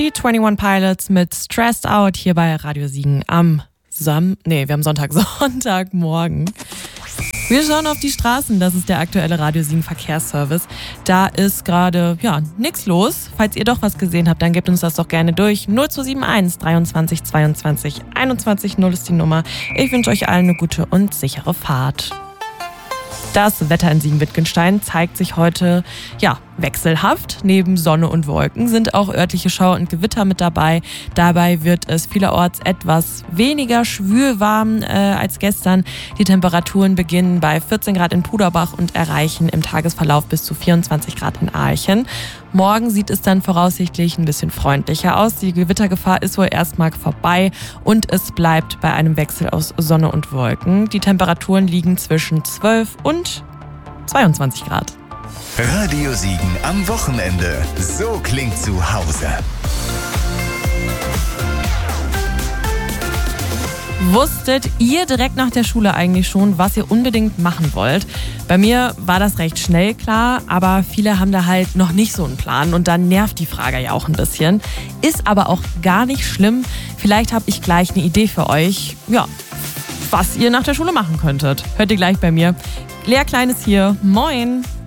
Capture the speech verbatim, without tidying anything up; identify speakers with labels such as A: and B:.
A: die einundzwanzig Pilots mit Stressed Out hier bei Radio Siegen am Sam... Nee, wir haben Sonntag, Sonntagmorgen. Wir schauen auf die Straßen, das ist der aktuelle Radio Siegen Verkehrsservice. Da ist gerade, ja, nichts los. Falls ihr doch was gesehen habt, dann gebt uns das doch gerne durch. null zwei sieben eins dreiundzwanzig zweiundzwanzig einundzwanzig null ist die Nummer. Ich wünsche euch allen eine gute und sichere Fahrt. Das Wetter in Siegen-Wittgenstein zeigt sich heute, ja, wechselhaft. Neben Sonne und Wolken sind auch örtliche Schauer und Gewitter mit dabei. Dabei wird es vielerorts etwas weniger schwülwarm äh, als gestern. Die Temperaturen beginnen bei vierzehn Grad in Puderbach und erreichen im Tagesverlauf bis zu vierundzwanzig Grad in Ahlchen. Morgen sieht es dann voraussichtlich ein bisschen freundlicher aus. Die Gewittergefahr ist wohl erstmal vorbei und es bleibt bei einem Wechsel aus Sonne und Wolken. Die Temperaturen liegen zwischen zwölf und zweiundzwanzig Grad.
B: Radio Siegen am Wochenende. So klingt zu Hause.
A: Wusstet ihr direkt nach der Schule eigentlich schon, was ihr unbedingt machen wollt? Bei mir war das recht schnell klar, aber viele haben da halt noch nicht so einen Plan und dann nervt die Frage ja auch ein bisschen. Ist aber auch gar nicht schlimm. Vielleicht habe ich gleich eine Idee für euch, ja, was ihr nach der Schule machen könntet. Hört ihr gleich bei mir. Lea Klein ist hier. Moin!